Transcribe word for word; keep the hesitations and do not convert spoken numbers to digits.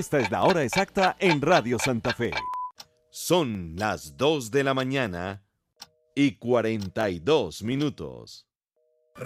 Esta es la hora exacta en Radio Santa Fe. Son las dos de la mañana y cuarenta y dos minutos.